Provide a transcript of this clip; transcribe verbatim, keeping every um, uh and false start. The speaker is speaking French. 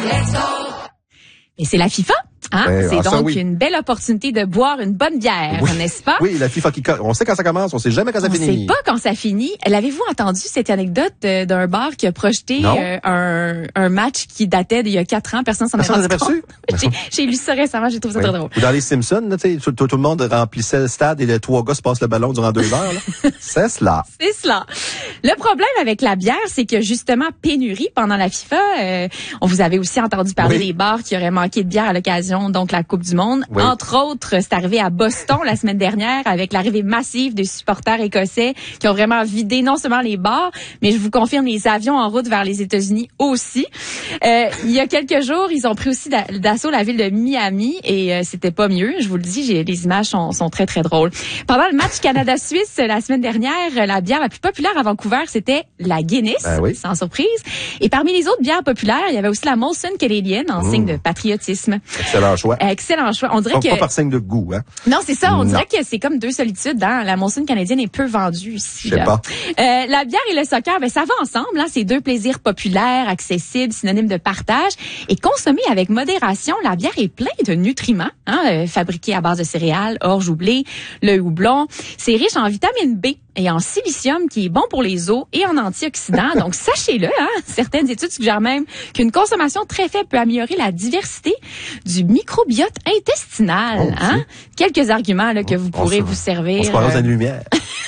Et c'est la FIFA. Hein? Ben, c'est ah, ça, donc oui. une belle opportunité de boire une bonne bière, Oui. n'est-ce pas? Oui, la FIFA qui... On sait quand ça commence, on sait jamais quand ça On finit. sait pas quand ça finit. L'avez-vous entendu cette anecdote euh, d'un bar qui a projeté euh, un, un match qui datait d'il y a quatre ans? Personne s'en est Personne rendu s'en est compte. aperçu? J'ai, j'ai lu ça récemment, j'ai trouvé ça Oui. très drôle. Ou dans les Simpsons, là, tout, tout, tout le monde remplissait le stade et les trois gars se passent le ballon durant deux heures. Là. C'est cela. C'est cela. Le problème avec la bière, c'est que justement, pénurie pendant la FIFA. Euh, on vous avait aussi entendu parler Oui. des bars qui auraient manqué de bière à l'occasion, donc la Coupe du Monde. Oui. Entre autres, c'est arrivé à Boston la semaine dernière avec l'arrivée massive des supporters écossais qui ont vraiment vidé non seulement les bars, mais je vous confirme les avions en route vers les États-Unis aussi. Euh, il y a quelques jours, ils ont pris aussi d'a- d'assaut la ville de Miami et euh, c'était pas mieux. Je vous le dis, j'ai, les images sont, sont très très drôles. Pendant le match Canada-Suisse la semaine dernière, la bière la plus populaire à Vancouver, c'était la Guinness, Ben oui. sans surprise. Et parmi les autres bières populaires, il y avait aussi la Molson canadienne en Mmh. signe de patriotisme. Excellent choix. Excellent choix. On dirait Pas, que pas par signe de goût, hein. non, c'est ça. On Non. dirait que c'est comme deux solitudes. Hein? La Molson canadienne est peu vendue ici. Je sais là. pas. Euh, la bière et le soccer, ben ça va ensemble. Hein? C'est deux plaisirs populaires, accessibles, synonymes de partage. Et consommée avec modération, la bière est pleine de nutriments, hein? euh, fabriquée à base de céréales, orge ou blé, le houblon. C'est riche en vitamine B et en silicium qui est bon pour les os et en antioxydants. Donc, sachez-le, hein, certaines études suggèrent même qu'une consommation très faible peut améliorer la diversité du microbiote intestinal. Oh, hein? Quelques arguments là, que vous On pourrez se- vous servir. On se parle euh, dans la lumière.